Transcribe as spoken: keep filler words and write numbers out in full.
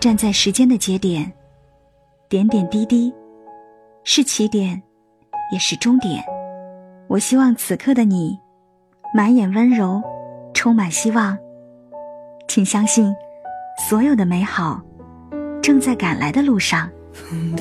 站在时间的节点，点点滴滴，是起点，也是终点。我希望此刻的你，满眼温柔，充满希望。请相信，所有的美好，正在赶来的路上。